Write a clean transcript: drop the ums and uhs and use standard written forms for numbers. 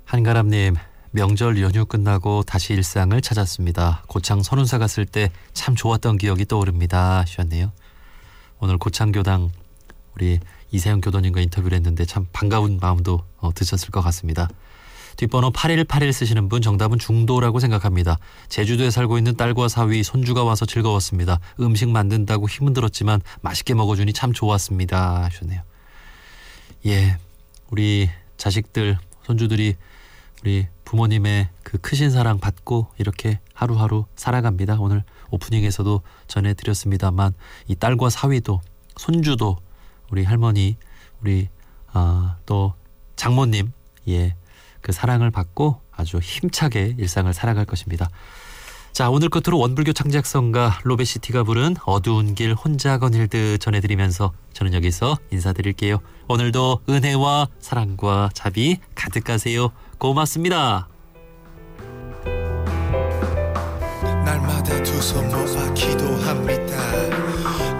한가람님, 명절 연휴 끝나고 다시 일상을 찾았습니다. 고창 선운사 갔을 때 참 좋았던 기억이 떠오릅니다 하셨네요. 오늘 고창교당 우리 이세영 교도님과 인터뷰를 했는데 참 반가운 마음도 드셨을 것 같습니다. 뒷번호 8181 쓰시는 분, 정답은 중도라고 생각합니다. 제주도에 살고 있는 딸과 사위, 손주가 와서 즐거웠습니다. 음식 만든다고 힘은 들었지만 맛있게 먹어주니 참 좋았습니다 하셨네요. 예, 우리 자식들, 손주들이 우리 부모님의 그 크신 사랑 받고 이렇게 하루하루 살아갑니다. 오늘 오프닝에서도 전해드렸습니다만 이 딸과 사위도 손주도 우리 할머니, 우리 또 장모님, 예, 그 사랑을 받고 아주 힘차게 일상을 살아갈 것입니다. 자, 오늘 끝으로 원불교 창작성가 로베시티가 부른 어두운 길 혼자 거닐 듯 전해드리면서 저는 여기서 인사드릴게요. 오늘도 은혜와 사랑과 자비 가득하세요. 고맙습니다. 날마다 두 손 모아 기도합니다.